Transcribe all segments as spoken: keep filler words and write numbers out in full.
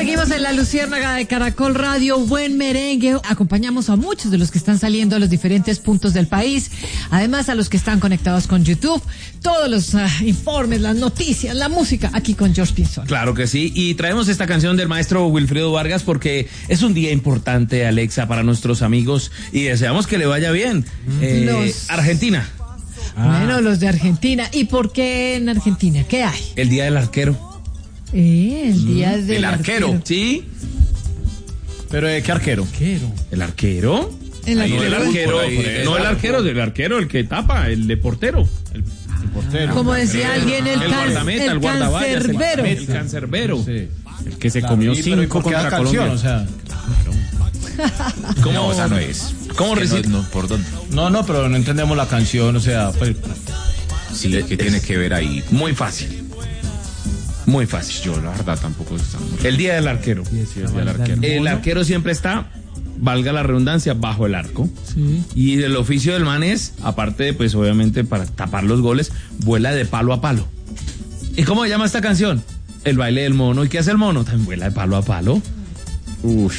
Seguimos en la Luciérnaga de Caracol Radio, buen merengue. Acompañamos a muchos de los que están saliendo a los diferentes puntos del país, además a los que están conectados con YouTube, todos los uh, informes, las noticias, la música, aquí con George Pinzón. Claro que sí, y traemos esta canción del maestro Wilfrido Vargas porque es un día importante, Alexa, para nuestros amigos y deseamos que le vaya bien. Eh, Los- Argentina, Ah. Bueno, los de Argentina. ¿Y por qué en Argentina? ¿Qué hay? el día del arquero. Eh, el día del El arquero, ¿sí? ¿Pero de qué arquero? ¿El arquero? El Ahí, arquero. el arquero, Ahí, eh, no el arquero, el arquero, el que tapa, el de portero. El, El portero. Como decía alguien, el, el can- guardameta, el el guardaballas, el, cancerbero. el cancerbero. Sí. El que se Claro, comió y- pero ¿y cinco por qué contra da canción? Colombia. O sea, ¿Cómo, No, esa no es. ¿Cómo Que recibe? no, no, ¿por dónde? no, no, pero no entendemos la canción, o sea, pues, Sí, ¿qué tiene que ver ahí? Muy fácil. Muy fácil. Yo la verdad tampoco está muy- El día del arquero. Sí, el día del arquero. El arquero siempre está, valga la redundancia, bajo el arco. Y el oficio del man es, aparte de, pues obviamente, para tapar los goles, vuela de palo a palo. ¿Y cómo se llama esta canción? El baile del mono. ¿Y qué hace el mono? También vuela de palo a palo. Uf.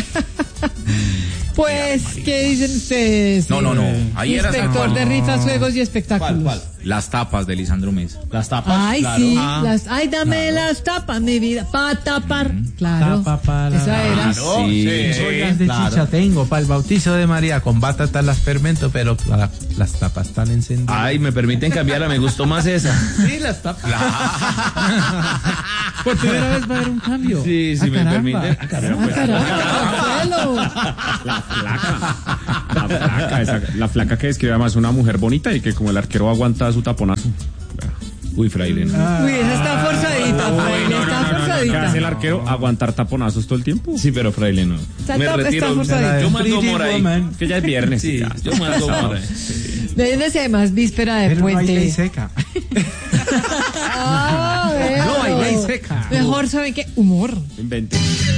Pues, ¿qué dicen ustedes? No, no, no. Ahí era Inspector de rifas, juegos y espectáculos. ¿cuál, cuál? las tapas de Lisandro Mesa. Las tapas. Ay, claro. sí, Ah, las, ay, dame las tapas, mi vida, para tapar. Claro, Tapa para- esa era. Claro, Sí. sí, Ollas de claro. chicha tengo para el bautizo de María, con batatas las fermento, pero la- las tapas están encendidas. Ay, me permiten cambiarla, me gustó más esa. Sí, las tapas. Por primera vez va a haber un cambio. Sí, sí, Ah, me caramba. permiten. Ah, caramba. Ah, caramba, La flaca. La flaca, esa- la flaca que describe además una mujer bonita y que como el arquero aguanta su taponazo. Uy, fraile. no. Uy, esa está forzadita, fraile, está ¿Qué hace el forzadita. arquero? ¿Aguantar taponazos todo el tiempo? Sí, pero fraile no. Está Me top- está retiro. forzadito. Yo mando Pretty humor ahí. woman. Que ya es viernes. Sí, ya. yo mando humor ahí. Deben ser además víspera de Pero no hay ley puente. seca. Ah, No hay ley bueno. seca. Mejor saben qué humor. Invente.